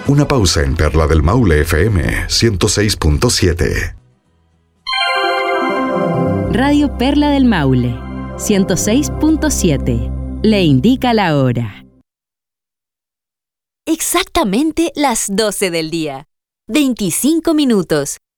Una pausa en Perla del Maule FM 106.7. Radio Perla del Maule 106.7. Le indica la hora. Exactamente las 12 del día. 25 minutos.